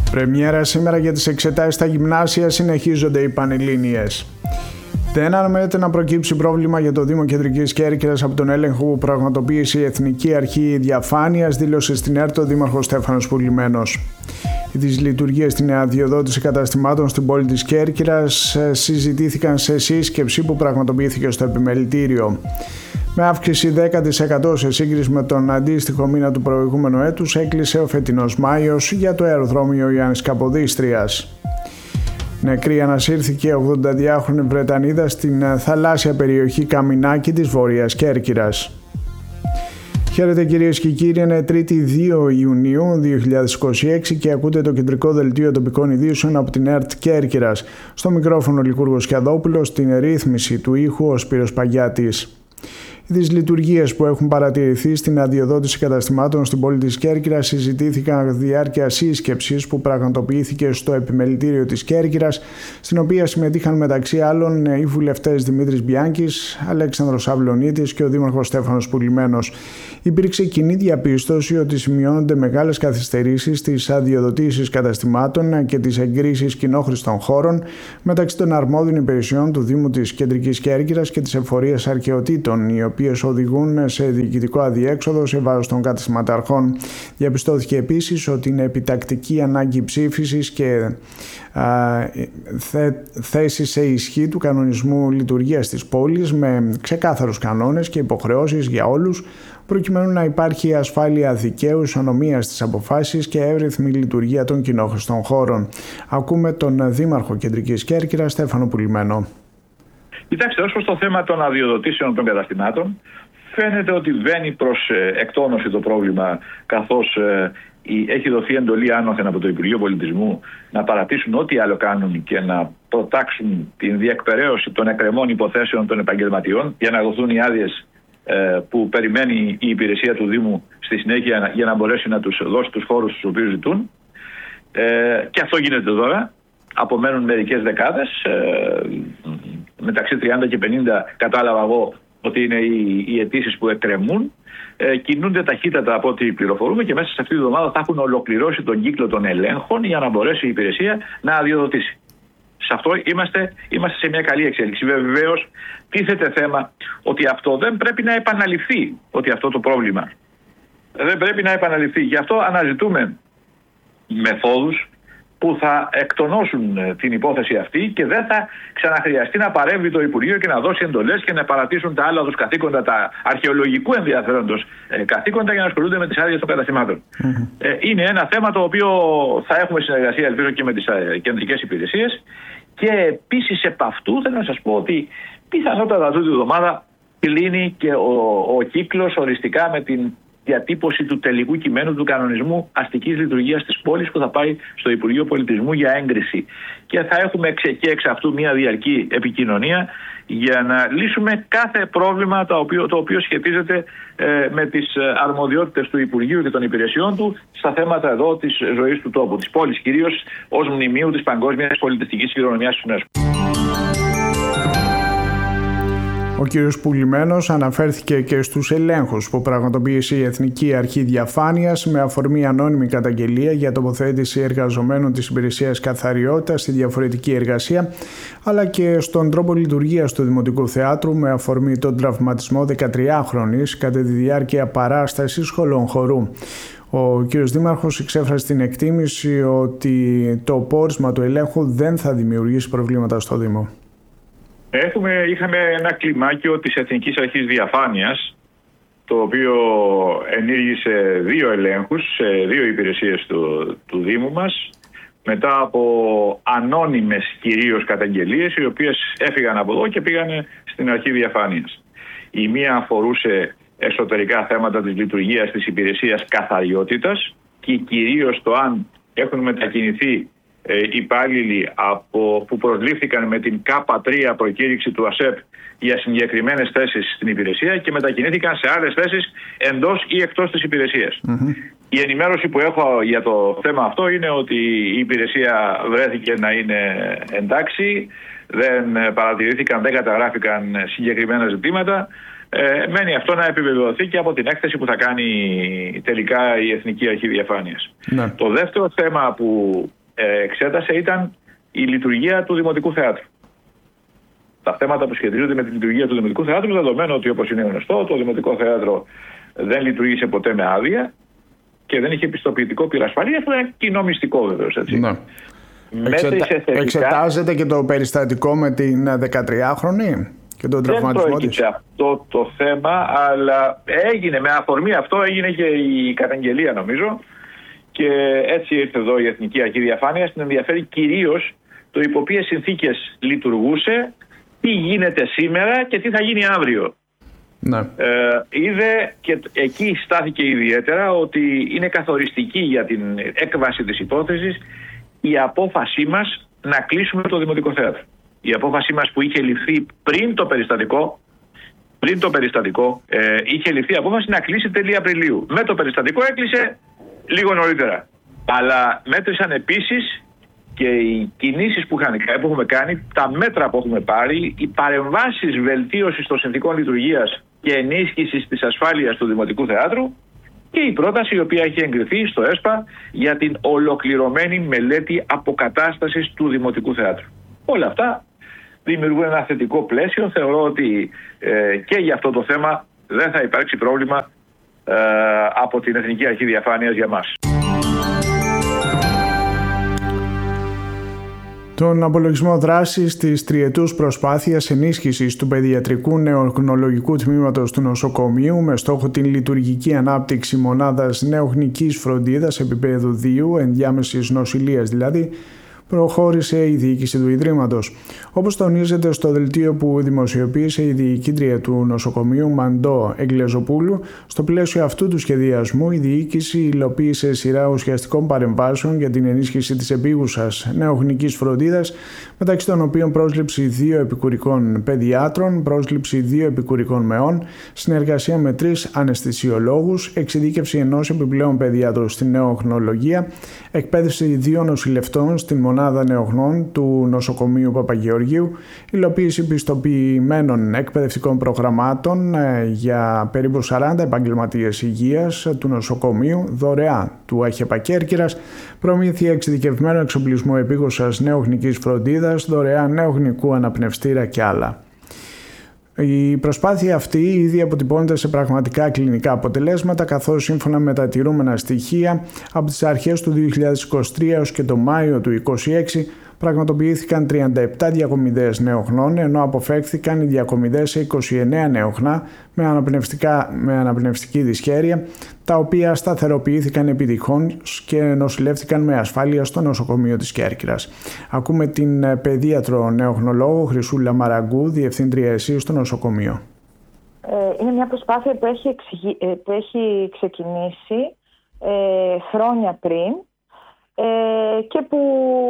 Πρεμιέρα σήμερα για τις εξετάσεις στα γυμνάσια, συνεχίζονται οι πανελλήνιες. Δεν αναμένεται να προκύψει πρόβλημα για το Δήμο Κεντρικής Κέρκυρας από τον έλεγχο που πραγματοποίησε η Εθνική Αρχή Διαφάνειας, δήλωσε στην ΕΡΤ ο Δήμαρχος Στέφανος Πουλημένος. Οι δυσλειτουργίες στην αδειοδότηση καταστημάτων στην πόλη της Κέρκυρας συζητήθηκαν σε σύσκεψη που πραγματοποιήθηκε στο επιμελητήριο. Με αύξηση 10% σε σύγκριση με τον αντίστοιχο μήνα του προηγούμενου έτους, έκλεισε ο φετινός Μάιος για το αεροδρόμιο Ιάννης Καποδίστριας. Νεκρή ανασύρθηκε 82χρονη Βρετανίδα στην θαλάσσια περιοχή Καμινάκη της Βόρειας Κέρκυρας. Χαίρετε κυρίες και κύριοι, είναι 3η 2 Ιουνίου 2026 και ακούτε το κεντρικό δελτίο τοπικών ειδήσεων από την ΕΡΤ Κέρκυρας. Στο μικρόφωνο Λικούργος Κιαδόπουλος, στην ρύθμιση του ήχου ο Σπύρος Παγιάτης. Οι δυσλειτουργίες που έχουν παρατηρηθεί στην αδειοδότηση καταστημάτων στην πόλη της Κέρκυρας συζητήθηκαν κατά τη διάρκεια σύσκεψης που πραγματοποιήθηκε στο επιμελητήριο της Κέρκυρας, στην οποία συμμετείχαν μεταξύ άλλων οι βουλευτές Δημήτρης Μπιάνκης, Αλέξανδρος Αυλωνίτης και ο Δήμαρχος Στέφανος Πουλημένος. Υπήρξε κοινή διαπίστωση ότι σημειώνονται μεγάλες καθυστερήσεις στις αδειοδοτήσεις καταστημάτων και τις εγκρίσεις κοινόχρηστων χώρων μεταξύ των αρμόδιων υπηρεσιών του Δήμου της Κεντρικής Κέρκυρας και της Εφορίας Αρχαιοτήτων, οι οποίες οδηγούν σε διοικητικό αδιέξοδο σε βάρος των καταστηματαρχών. Διαπιστώθηκε επίσης ότι είναι επιτακτική ανάγκη ψήφισης και θέση σε ισχύ του κανονισμού λειτουργίας της πόλης με ξεκάθαρους κανόνες και υποχρεώσεις για όλους, προκειμένου να υπάρχει ασφάλεια δικαίου, ισονομία στις αποφάσεις και εύρυθμη λειτουργία των κοινόχρηστων χώρων. Ακούμε τον Δήμαρχο Κεντρικής Κέρκυρας, Στέφανο Πουλημένο. Κοιτάξτε, ως προς το θέμα των αδειοδοτήσεων των καταστημάτων, φαίνεται ότι βαίνει προς εκτόνωση το πρόβλημα, καθώς έχει δοθεί εντολή άνωθεν από το Υπουργείο Πολιτισμού να παρατήσουν ό,τι άλλο κάνουν και να προτάξουν την διεκπεραίωση των εκκρεμών υποθέσεων των επαγγελματιών για να δοθούν οι άδειες που περιμένει η υπηρεσία του Δήμου στη συνέχεια για να μπορέσει να τους δώσει τους χώρους τους οποίους ζητούν. Και αυτό γίνεται τώρα. Απομένουν μερικές δεκάδες, μεταξύ 30 και 50 κατάλαβα εγώ ότι είναι οι αιτήσεις που εκκρεμούν. Κινούνται ταχύτατα από ό,τι πληροφορούμε και μέσα σε αυτή τη εβδομάδα θα έχουν ολοκληρώσει τον κύκλο των ελέγχων για να μπορέσει η υπηρεσία να αδειοδοτήσει. Σε αυτό είμαστε σε μια καλή εξέλιξη. Βεβαίως, τίθεται θέμα ότι αυτό δεν πρέπει να επαναληφθεί, ότι αυτό το πρόβλημα δεν πρέπει να επαναληφθεί. Γι' αυτό αναζητούμε μεθόδους που θα εκτονώσουν την υπόθεση αυτή και δεν θα ξαναχρειαστεί να παρέμβει το Υπουργείο και να δώσει εντολές και να παρατήσουν τα άλλα τους καθήκοντα, τα αρχαιολογικού ενδιαφέροντος καθήκοντα για να ασχολούνται με τις άδειες των καταστημάτων. Είναι ένα θέμα το οποίο θα έχουμε συνεργασία, ελπίζω, και με τις κεντρικές υπηρεσίες. Και επίσης επ' αυτού θέλω να σας πω ότι πιθανότατα αυτή τη εβδομάδα κλείνει και ο κύκλος οριστικά με την διατύπωση του τελικού κειμένου του κανονισμού αστικής λειτουργίας της πόλης που θα πάει στο Υπουργείο Πολιτισμού για έγκριση. Και θα έχουμε και εξ αυτού μια διαρκή επικοινωνία για να λύσουμε κάθε πρόβλημα το οποίο σχετίζεται με τις αρμοδιότητες του Υπουργείου και των υπηρεσιών του στα θέματα εδώ της ζωής του τόπου, της πόλης, κυρίως ως μνημείου της παγκόσμιας πολιτιστικής κληρονομιάς της UNESCO. Ο κ. Πουλημένος αναφέρθηκε και στους ελέγχους που πραγματοποίησε η Εθνική Αρχή Διαφάνειας με αφορμή ανώνυμη καταγγελία για τοποθέτηση εργαζομένων της Υπηρεσίας Καθαριότητας στη διαφορετική εργασία, αλλά και στον τρόπο λειτουργίας του Δημοτικού Θεάτρου με αφορμή τον τραυματισμό 13χρονης κατά τη διάρκεια παράστασης σχολών χορού. Ο κ. Δήμαρχος εξέφρασε την εκτίμηση ότι το πόρισμα του ελέγχου δεν θα δημιουργήσει προβλήματα στο Δήμο. Είχαμε ένα κλιμάκιο της Εθνικής Αρχής Διαφάνειας, το οποίο ενήργησε 2 ελέγχους σε 2 υπηρεσίες του Δήμου μας, μετά από ανώνυμες κυρίως καταγγελίες, οι οποίες έφυγαν από εδώ και πήγαν στην Αρχή Διαφάνειας. Η μία αφορούσε εσωτερικά θέματα της λειτουργίας της υπηρεσίας καθαριότητας και κυρίως το αν έχουν μετακινηθεί υπάλληλοι που προσλήφθηκαν με την ΚΑΠΑ3 προκήρυξη του ΑΣΕΠ για συγκεκριμένες θέσεις στην υπηρεσία και μετακινήθηκαν σε άλλες θέσεις εντός ή εκτός της υπηρεσίας. Η ενημέρωση που έχω για το θέμα αυτό είναι ότι η υπηρεσία βρέθηκε να είναι εντάξει, δεν παρατηρήθηκαν, δεν καταγράφηκαν συγκεκριμένα ζητήματα. Μένει αυτό να επιβεβαιωθεί και από την έκθεση που θα κάνει τελικά η Εθνική Αρχή Διαφάνειας. Το δεύτερο θέμα που εξέτασε ήταν η λειτουργία του Δημοτικού Θεάτρου. Τα θέματα που σχετίζονται με τη λειτουργία του Δημοτικού Θεάτρου, δεδομένου ότι, όπως είναι γνωστό, το Δημοτικό Θέατρο δεν λειτουργήσε ποτέ με άδεια και δεν είχε πιστοποιητικό πυρασφαλείας, που είναι κοινό μυστικό βεβαίως. Ναι. Εξετάζεται και το περιστατικό με την 13χρονη και τον τραυματισμό της. Δεν προέκυψε αυτό το θέμα, αλλά έγινε με αφορμή αυτό, έγινε και η καταγγελία νομίζω, και έτσι ήρθε εδώ η Εθνική Αρχή Διαφάνειας. Την ενδιαφέρει κυρίως το υπό ποιες συνθήκες λειτουργούσε, τι γίνεται σήμερα και τι θα γίνει αύριο. Ναι. Είδε και εκεί στάθηκε ιδιαίτερα ότι είναι καθοριστική για την έκβαση της υπόθεσης η απόφασή μας να κλείσουμε το Δημοτικό Θέατρο. Η απόφασή μας που είχε ληφθεί πριν το περιστατικό, είχε ληφθεί απόφαση να κλείσει τέλη Απριλίου. Με το περιστατικό έκλεισε λίγο νωρίτερα. Αλλά μέτρησαν επίσης και οι κινήσεις που έχουμε κάνει, τα μέτρα που έχουμε πάρει, οι παρεμβάσεις βελτίωσης των συνθηκών λειτουργίας και ενίσχυσης της ασφάλειας του Δημοτικού Θεάτρου και η πρόταση η οποία έχει εγκριθεί στο ΕΣΠΑ για την ολοκληρωμένη μελέτη αποκατάστασης του Δημοτικού Θεάτρου. Όλα αυτά δημιουργούν ένα θετικό πλαίσιο. Θεωρώ ότι και για αυτό το θέμα δεν θα υπάρξει πρόβλημα από την Εθνική Αρχή Διαφάνειας για μας. Τον απολογισμό δράσης της τριετούς προσπάθειας ενίσχυσης του παιδιατρικού νεοχνολογικού τμήματος του νοσοκομείου με στόχο την λειτουργική ανάπτυξη μονάδας νεοχνικής φροντίδας επίπεδου 2, ενδιάμεσης νοσηλείας δηλαδή, προχώρησε η διοίκηση του Ιδρύματος. Όπως τονίζεται στο δελτίο που δημοσιοποίησε η διοικήτρια του νοσοκομείου Μαντώ Εγκλεζοπούλου, στο πλαίσιο αυτού του σχεδιασμού η διοίκηση υλοποίησε σειρά ουσιαστικών παρεμβάσεων για την ενίσχυση της επίγουσας νεοχνικής φροντίδας, μεταξύ των οποίων πρόσληψη 2 επικουρικών παιδιάτρων, πρόσληψη 2 επικουρικών μεών, συνεργασία με 3 αναισθησιολόγους, εξειδίκευση 1 επιπλέον παιδιάτρου στην νεοχνολογία, εκπαίδευση 2 νοσηλευτών στην μονάδα νεοχνών του νοσοκομείου Παπαγεωργίου, υλοποίηση πιστοποιημένων εκπαιδευτικών προγραμμάτων για περίπου 40 επαγγελματίες υγείας του νοσοκομείου, δωρεά του ΑΧΕΠΑ Κέρκυρας, προμήθεια εξειδικευμένου εξοπλισμού επίγουσας νεοχνικής φροντίδας, δωρεά νεοχνικού αναπνευστήρα και άλλα. Η προσπάθεια αυτή ήδη αποτυπώνεται σε πραγματικά κλινικά αποτελέσματα, καθώς σύμφωνα με τα τηρούμενα στοιχεία από τις αρχές του 2023 έως και το Μάιο του 2026 πραγματοποιήθηκαν 37 διακομιδές νεοχνών, ενώ αποφεύχθηκαν οι διακομιδές σε 29 νεοχνά με αναπνευστική δυσχέρεια, τα οποία σταθεροποιήθηκαν επιτυχώς και νοσηλεύτηκαν με ασφάλεια στο νοσοκομείο της Κέρκυρας. Ακούμε την παιδίατρο νεοχνολόγο Χρυσούλα Μαραγκού, διευθύντρια ΕΣΥ στο νοσοκομείο. Είναι μια προσπάθεια που έχει ξεκινήσει χρόνια πριν και που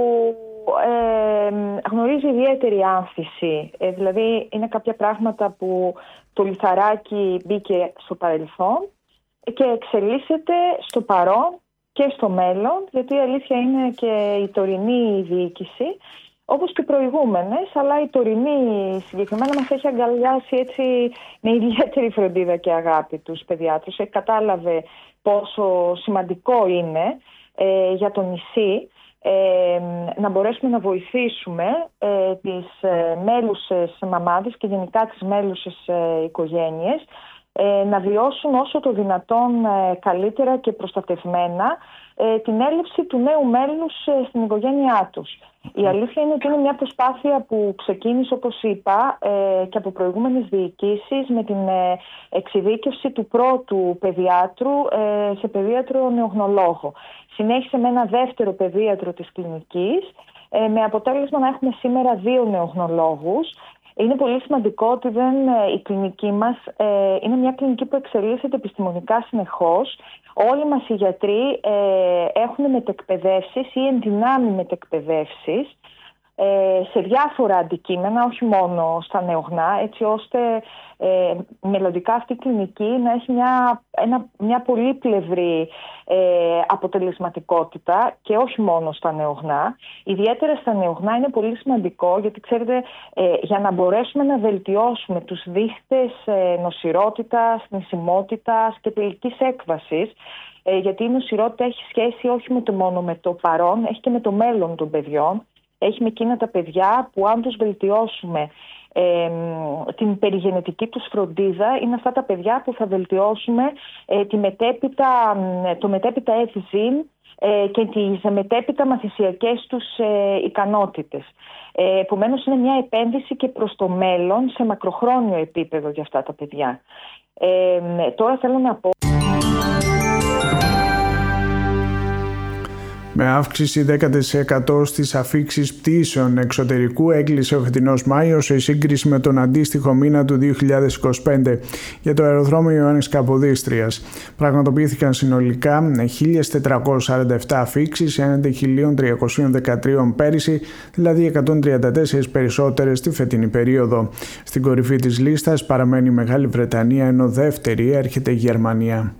γνωρίζει ιδιαίτερη άνθηση. Δηλαδή είναι κάποια πράγματα που το λιθαράκι μπήκε στο παρελθόν και εξελίσσεται στο παρόν και στο μέλλον, γιατί η αλήθεια είναι και η τωρινή διοίκηση, όπως και προηγούμενες, αλλά η τωρινή συγκεκριμένα μας έχει αγκαλιάσει έτσι με ιδιαίτερη φροντίδα και αγάπη τους παιδιάτρους. Κατάλαβε πόσο σημαντικό είναι για το νησί να μπορέσουμε να βοηθήσουμε τις μέλουσες μαμάδες και γενικά τις μέλουσες οικογένειες να βιώσουν όσο το δυνατόν καλύτερα και προστατευμένα την έλευση του νέου μέλους στην οικογένειά τους. Η αλήθεια είναι ότι είναι μια προσπάθεια που ξεκίνησε, όπως είπα, και από προηγούμενες διοικήσεις με την εξειδίκευση του πρώτου παιδιάτρου σε παιδίατρο νεοχνολόγο. Συνέχισε με ένα δεύτερο παιδίατρο της κλινικής, με αποτέλεσμα να έχουμε σήμερα 2 νεοχνολόγους. Είναι πολύ σημαντικό ότι η κλινική μας είναι μια κλινική που εξελίσσεται επιστημονικά συνεχώς. Όλοι μας οι γιατροί έχουν μετεκπαιδεύσεις ή ενδυνάμει μετεκπαιδεύσεις σε διάφορα αντικείμενα, όχι μόνο στα νεογνά, έτσι ώστε μελλοντικά αυτή η κλινική να έχει μια πολύπλευρη αποτελεσματικότητα και όχι μόνο στα νεογνά. Ιδιαίτερα στα νεογνά είναι πολύ σημαντικό, γιατί ξέρετε, για να μπορέσουμε να βελτιώσουμε τους δείχτες νοσηρότητας, νησιμότητας και τελικής έκβασης, γιατί η νοσηρότητα έχει σχέση όχι μόνο με το παρόν, έχει και με το μέλλον των παιδιών. Έχει με εκείνα τα παιδιά που αν τους βελτιώσουμε την περιγενετική τους φροντίδα, είναι αυτά τα παιδιά που θα βελτιώσουμε το μετέπειτα ευζήν και τις μετέπειτα μαθησιακές τους ικανότητες. Επομένως είναι μια επένδυση και προς το μέλλον σε μακροχρόνιο επίπεδο για αυτά τα παιδιά. Τώρα θέλω να πω... Με αύξηση 10% στις αφίξεις πτήσεων εξωτερικού έκλεισε ο φετινός Μάιος σε σύγκριση με τον αντίστοιχο μήνα του 2025 για το αεροδρόμιο Ιωάννης Καποδίστριας. Πραγματοποιήθηκαν συνολικά 1.447 αφίξεις έναντι 1.313 πέρυσι, δηλαδή 134 περισσότερες στη φετινή περίοδο. Στην κορυφή της λίστας παραμένει η Μεγάλη Βρετανία, ενώ δεύτερη έρχεται η Γερμανία.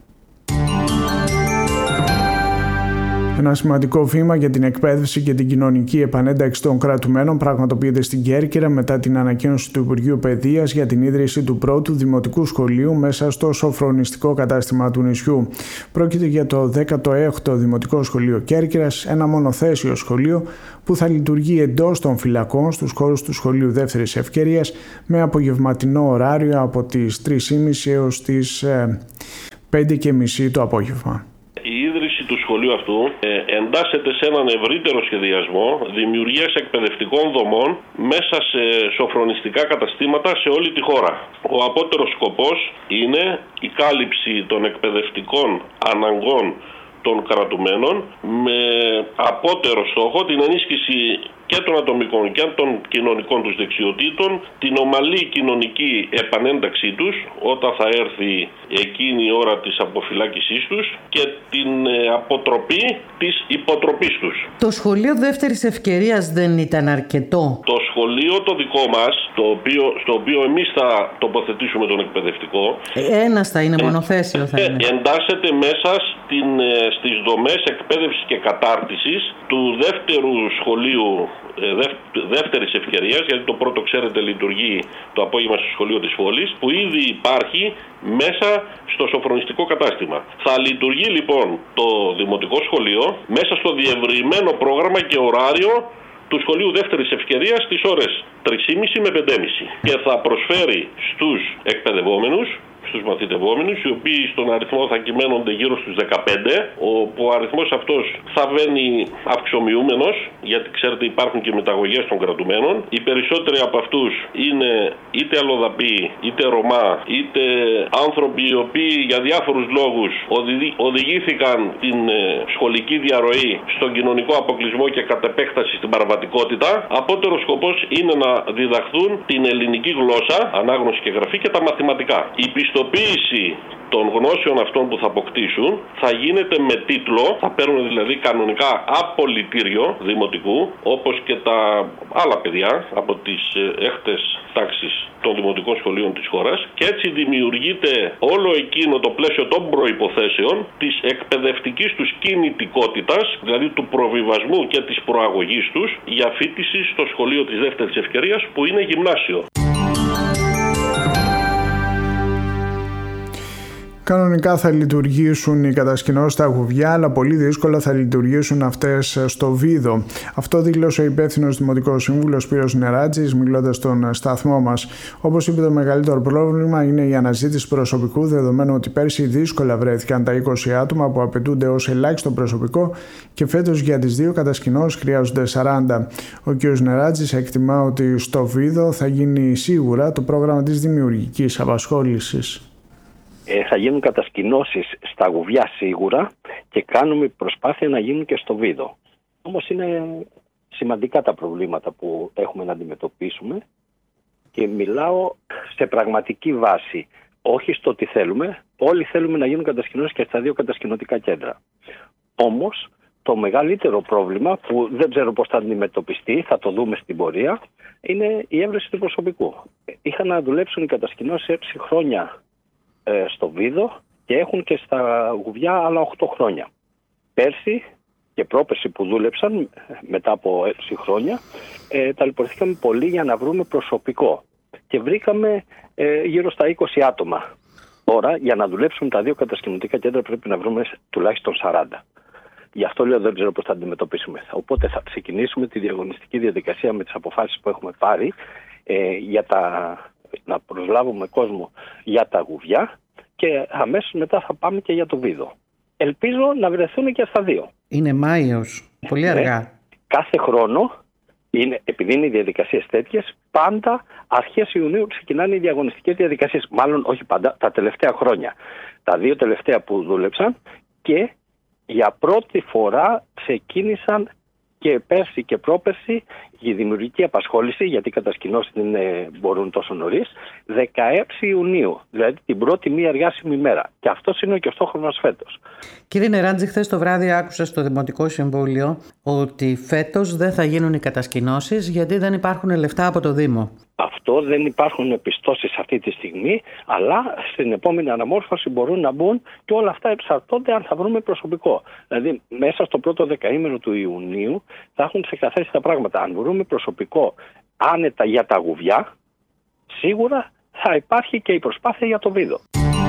Ένα σημαντικό βήμα για την εκπαίδευση και την κοινωνική επανένταξη των κρατουμένων πραγματοποιείται στην Κέρκυρα μετά την ανακοίνωση του Υπουργείου Παιδείας για την ίδρυση του πρώτου δημοτικού σχολείου μέσα στο σοφρονιστικό κατάστημα του νησιού. Πρόκειται για το 16ο Δημοτικό Σχολείο Κέρκυρας, ένα μονοθέσιο σχολείο που θα λειτουργεί εντός των φυλακών στους χώρους του Σχολείου Δεύτερης Ευκαιρίας με απογευματινό ωράριο από τις 3.30 έως τις 5.30 το απόγευμα. Η ίδρυση του σχολείου αυτού εντάσσεται σε έναν ευρύτερο σχεδιασμό δημιουργίας εκπαιδευτικών δομών μέσα σε σοφρονιστικά καταστήματα σε όλη τη χώρα. Ο απότερος σκοπός είναι η κάλυψη των εκπαιδευτικών αναγκών των κρατουμένων με απότερο στόχο την ενίσχυση και των ατομικών και των κοινωνικών τους δεξιοτήτων, την ομαλή κοινωνική επανένταξή τους όταν θα έρθει εκείνη η ώρα της αποφυλάκησής τους και την αποτροπή της υποτροπής τους. Το σχολείο δεύτερης ευκαιρίας δεν ήταν αρκετό? Το σχολείο το δικό μας, στο οποίο εμείς θα τοποθετήσουμε τον εκπαιδευτικό, ένας θα είναι, μονοθέσιο θα είναι, εντάσσεται μέσα στις δομές εκπαίδευσης και κατάρτισης του δεύτερου σχολείου δεύτερης ευκαιρίας, γιατί το πρώτο, ξέρετε, λειτουργεί το απόγευμα στο σχολείο της πόλης, που ήδη υπάρχει μέσα στο σοφρονιστικό κατάστημα. Θα λειτουργεί λοιπόν το δημοτικό σχολείο μέσα στο διευρυμένο πρόγραμμα και ωράριο του σχολείου δεύτερης ευκαιρίας στις ώρες 3.30 με 5.30 και θα προσφέρει στους εκπαιδευόμενους, στους μαθητευόμενους, οι οποίοι στον αριθμό θα κυμαίνονται γύρω στους 15, όπου ο αριθμός αυτός θα βαίνει αυξομοιούμενος, γιατί ξέρετε υπάρχουν και μεταγωγές των κρατουμένων. Οι περισσότεροι από αυτούς είναι είτε αλλοδαποί, είτε Ρωμά, είτε άνθρωποι οι οποίοι για διάφορους λόγους οδηγήθηκαν την σχολική διαρροή στον κοινωνικό αποκλεισμό και κατ' επέκταση στην παραβατικότητα. Απότερος σκοπός είναι να διδαχθούν την ελληνική γλώσσα, ανάγνωση και γραφή και τα μαθηματικά. Η πιστοποίηση των γνώσεων αυτών που θα αποκτήσουν θα γίνεται με τίτλο, θα παίρνουν δηλαδή κανονικά απολυτήριο δημοτικού, όπως και τα άλλα παιδιά από τις έκτες τάξεις των δημοτικών σχολείων της χώρας, και έτσι δημιουργείται όλο εκείνο το πλαίσιο των προϋποθέσεων της εκπαιδευτικής τους κινητικότητας, δηλαδή του προβιβασμού και της προαγωγής τους για φοιτηση στο σχολείο της δεύτερης ευκαιρίας, που είναι γυμνάσιο. Κανονικά θα λειτουργήσουν οι κατασκηνώσεις στα Γουβιά, αλλά πολύ δύσκολα θα λειτουργήσουν αυτές στο Βίδο. Αυτό δήλωσε ο υπεύθυνος Δημοτικός Σύμβουλος Σπύρος Νεράτζης, μιλώντας στον σταθμό μας. Όπως είπε, το μεγαλύτερο πρόβλημα είναι η αναζήτηση προσωπικού, δεδομένου ότι πέρσι δύσκολα βρέθηκαν τα 20 άτομα που απαιτούνται ως ελάχιστο προσωπικό και φέτος για τις δύο κατασκηνώσεις χρειάζονται 40. Ο κ. Νεράτζης εκτιμά ότι στο Βίδο θα γίνει σίγουρα το πρόγραμμα της δημιουργικής απασχόλησης. Θα γίνουν κατασκηνώσεις στα Γουβιά σίγουρα και κάνουμε προσπάθεια να γίνουν και στο Βίδο. Όμως είναι σημαντικά τα προβλήματα που έχουμε να αντιμετωπίσουμε και μιλάω σε πραγματική βάση. Όχι στο τι θέλουμε. Όλοι θέλουμε να γίνουν κατασκηνώσεις και στα δύο κατασκηνωτικά κέντρα. Όμως το μεγαλύτερο πρόβλημα που δεν ξέρω πώς θα αντιμετωπιστεί, θα το δούμε στην πορεία, είναι η έβρεση του προσωπικού. Είχαν να δουλέψουν οι κατασκηνώσεις 6 χρόνια στο Βίδο και έχουν και στα Γουβιά άλλα 8 χρόνια. Πέρσι και πρόπερσι που δούλεψαν μετά από 6 χρόνια ταλαιπωρηθήκαμε πολύ για να βρούμε προσωπικό και βρήκαμε γύρω στα 20 άτομα Τώρα, για να δουλέψουν τα δύο κατασκηνωτικά κέντρα, πρέπει να βρούμε τουλάχιστον 40. Γι' αυτό λέω δεν ξέρω πώς θα αντιμετωπίσουμε. Οπότε θα ξεκινήσουμε τη διαγωνιστική διαδικασία με τις αποφάσεις που έχουμε πάρει να προσλάβουμε κόσμο για τα γουβιά και αμέσως μετά θα πάμε και για το Βίδο. Ελπίζω να βρεθούν και στα δύο. Είναι Μάιος, πολύ αργά. Κάθε χρόνο, επειδή είναι οι διαδικασίες τέτοιες, πάντα αρχές Ιουνίου ξεκινάνε οι διαγωνιστικές διαδικασίες. Μάλλον όχι πάντα, τα τελευταία χρόνια. Τα 2 τελευταία που δούλεψαν και για πρώτη φορά ξεκίνησαν και πέρσι και πρόπερσι η δημιουργική απασχόληση, γιατί οι κατασκηνώσεις δεν μπορούν τόσο νωρίς, 16 Ιουνίου, δηλαδή την πρώτη μία εργάσιμη μέρα. Και αυτός είναι και ο στόχος μας φέτος. Κύριε Νεράντζη, χθες το βράδυ άκουσα στο Δημοτικό Συμβούλιο ότι φέτος δεν θα γίνουν οι κατασκηνώσεις γιατί δεν υπάρχουν λεφτά από το Δήμο. Αυτό δεν υπάρχουν πιστώσεις αυτή τη στιγμή, αλλά στην επόμενη αναμόρφωση μπορούν να μπουν και όλα αυτά εξαρτώνται αν θα βρούμε προσωπικό. Δηλαδή, μέσα στο πρώτο δεκαήμερο του Ιουνίου θα έχουν ξεκαθαρίσει τα πράγματα. Αν βρούμε προσωπικό άνετα για τα γουβιά, σίγουρα θα υπάρχει και η προσπάθεια για το Βίδο.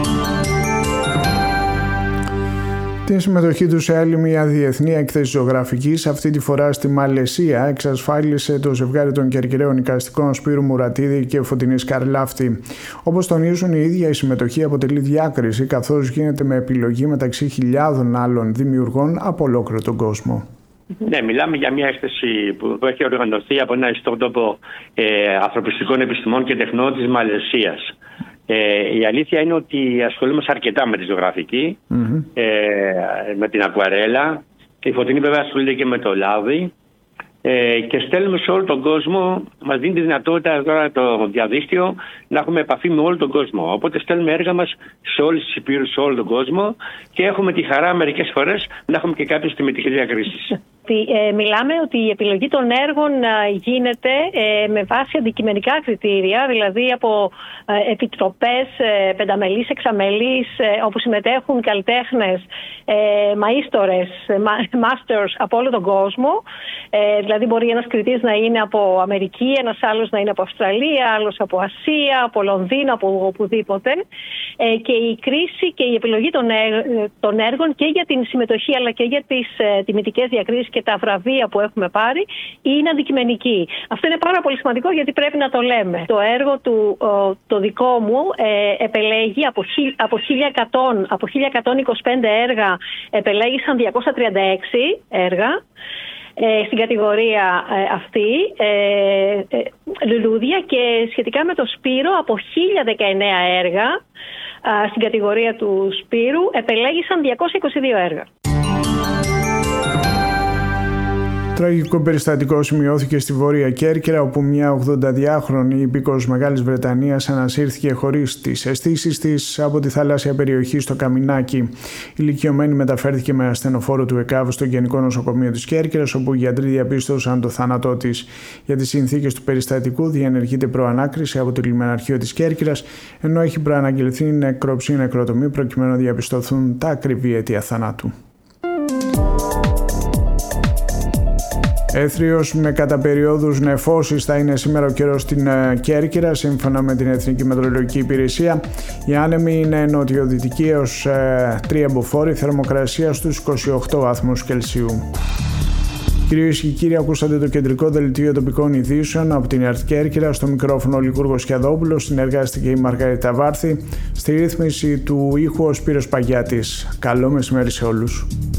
Την συμμετοχή του σε άλλη μια διεθνή έκθεση ζωγραφικής, αυτή τη φορά στη Μαλαισία, εξασφάλισε το ζευγάρι των κερκυραίων εικαστικών Σπύρου Μουρατίδη και Φωτεινής Καρλάφτη. Όπως τονίζουν οι ίδια, η συμμετοχή αποτελεί διάκριση, καθώς γίνεται με επιλογή μεταξύ χιλιάδων άλλων δημιουργών από ολόκληρο τον κόσμο. Ναι, μιλάμε για μια έκθεση που έχει οργανωθεί από ένα ιστότοπο ανθρωπιστικών επιστημών και τεχνών της Μαλαισίας. Η αλήθεια είναι ότι ασχολούμαστε αρκετά με τη ζωγραφική, με την ακουαρέλα. Η Φωτεινή βέβαια ασχολείται και με το λάδι. Και στέλνουμε σε όλο τον κόσμο, μας δίνει τη δυνατότητα τώρα το διαδίκτυο να έχουμε επαφή με όλο τον κόσμο. Οπότε στέλνουμε έργα μας σε όλες τις υπήρους, σε όλο τον κόσμο και έχουμε τη χαρά μερικές φορές να έχουμε και κάποιες τιμητικές διακρίσεις. Μιλάμε ότι η επιλογή των έργων γίνεται με βάση αντικειμενικά κριτήρια, δηλαδή από επιτροπές πενταμελείς, εξαμελείς, όπου συμμετέχουν καλλιτέχνες, μαΐστορες, masters από όλο τον κόσμο. Δηλαδή μπορεί ένας κριτής να είναι από Αμερική, ένας άλλος να είναι από Αυστραλία, άλλος από Ασία, από Λονδίνο, από οπουδήποτε. Και η κρίση και η επιλογή των έργων και για την συμμετοχή αλλά και για τις τιμητικές διακρίσεις και τα βραβεία που έχουμε πάρει είναι αντικειμενική. Αυτό είναι πάρα πολύ σημαντικό γιατί πρέπει να το λέμε. Το έργο το δικό μου επελέγει από 1125 έργα, επελέγησαν 236 έργα. Στην κατηγορία αυτή λουλούδια και σχετικά με το Σπύρο από 1019 έργα στην κατηγορία του Σπύρου επελέγησαν 222 έργα. Τραγικό περιστατικό σημειώθηκε στη Βόρεια Κέρκυρα, όπου μια 82χρονη υπήκοος Μεγάλης Βρετανίας ανασύρθηκε χωρίς τις αισθήσεις της από τη θαλάσσια περιοχή στο Καμινάκι. Η ηλικιωμένη μεταφέρθηκε με ασθενοφόρο του ΕΚΑΒ στο Γενικό Νοσοκομείο της Κέρκυρας, όπου οι γιατροί διαπίστωσαν το θάνατό της. Για τις συνθήκες του περιστατικού διενεργείται προανάκριση από το Λιμεναρχείο της Κέρκυρας, ενώ έχει προαναγγελθεί νεκρόψη ή νεκροτομή προκειμένου να διαπιστωθούν τα ακριβή αίτια θανάτου. Έθριος με κατά περιόδους νεφώσεις θα είναι σήμερα ο καιρός στην Κέρκυρα, σύμφωνα με την Εθνική Μετεωρολογική Υπηρεσία. Η άνεμη είναι νοτιοδυτική έως 3 μποφόρ, θερμοκρασία στους 28 βαθμούς Κελσίου. Κυρίες και κύριοι, ακούσατε το κεντρικό δελτίο τοπικών ειδήσεων από την ΕΡΤ Κέρκυρα. Στο μικρόφωνο ο Λικούργος Κιαδόπουλος, συνεργάστηκε η Μαργαρίτα Βάρθη. Στη ρύθμιση του ήχου ο Σπύρος Παγιάτης. Καλό μεσημέρι σε όλους.